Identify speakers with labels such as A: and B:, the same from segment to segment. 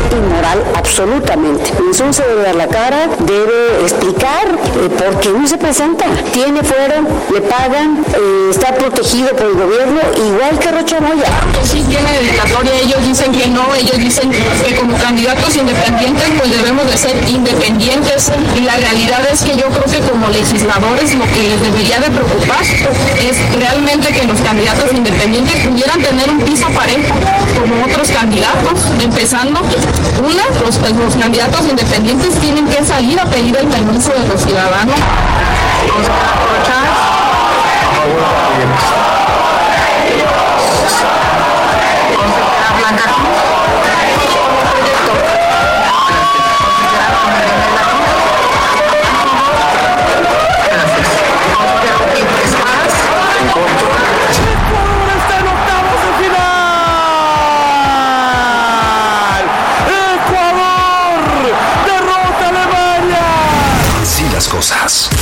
A: inmoral absolutamente. Entonces se debe dar la cara, debe explicar por qué no se presenta. Tiene fuero, le pagan, está protegido por el gobierno, igual que Rocha Moya.
B: Sí tiene dedicatoria, ellos dicen que no, ellos dicen que como candidatos independientes pues debemos de ser independientes, y la realidad es que yo creo que como legisladores lo que les debería de preocupar es realmente que los candidatos independientes pudieran tener un piso parejo como otros candidatos, empezando los candidatos independientes tienen que salir a pedir el permiso de los ciudadanos.
C: Cosas.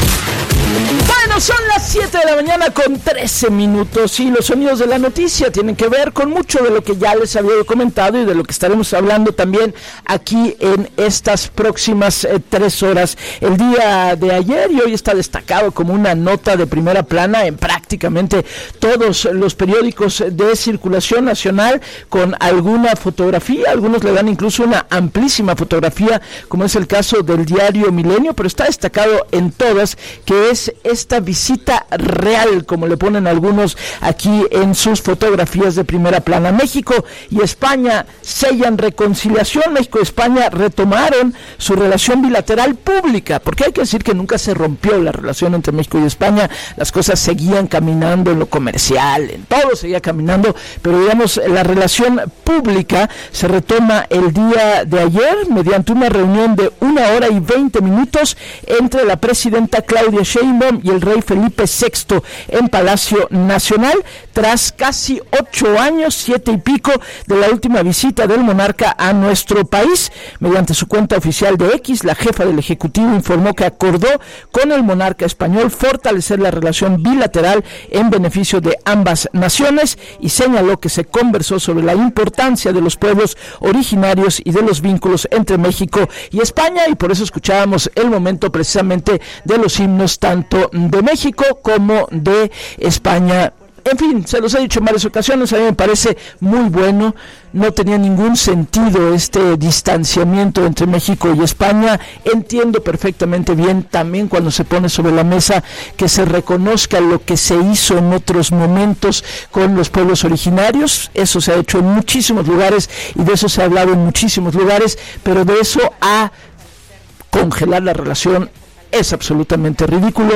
D: Bueno, son las 7 de la mañana con 13 minutos y los sonidos de la noticia tienen que ver con mucho de lo que ya les había comentado y de lo que estaremos hablando también aquí en estas próximas 3 horas. El día de ayer y hoy está destacado como una nota de primera plana en prácticamente todos los periódicos de circulación nacional con alguna fotografía, algunos le dan incluso una amplísima fotografía, como es el caso del diario Milenio, pero está destacado en todas que es esta visita real, como le ponen algunos aquí en sus fotografías de primera plana. México y España sellan reconciliación. México y España retomaron su relación bilateral pública, porque hay que decir que nunca se rompió la relación entre México y España. Las cosas seguían caminando en lo comercial, en todo seguía caminando, pero digamos la relación pública se retoma el día de ayer mediante una reunión de 1 hora y 20 minutos entre la presidenta Claudia Sheinbaum y el rey Felipe VI en Palacio Nacional, tras casi 8 años, 7 y pico, de la última visita del monarca a nuestro país. Mediante su cuenta oficial de X, la jefa del Ejecutivo informó que acordó con el monarca español fortalecer la relación bilateral en beneficio de ambas naciones y señaló que se conversó sobre la importancia de los pueblos originarios y de los vínculos entre México y España, y por eso escuchábamos el momento precisamente de los himnos tanto de México como de España. En fin, se los he dicho en varias ocasiones, a mí me parece muy bueno, no tenía ningún sentido este distanciamiento entre México y España. Entiendo perfectamente bien también cuando se pone sobre la mesa que se reconozca lo que se hizo en otros momentos con los pueblos originarios. Eso se ha hecho en muchísimos lugares y de eso se ha hablado en muchísimos lugares, pero de eso a congelar la relación es absolutamente ridículo.